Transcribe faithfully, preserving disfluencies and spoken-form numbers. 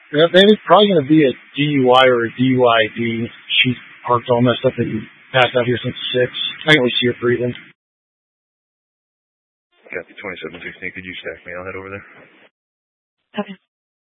Yeah, then it's probably going to be a D U I or a D U I D. She's heart's all messed up and passed out here since six. I can only see her breathing. Got the twenty-seven sixteen. Could you stack me? I'll head over there. Okay.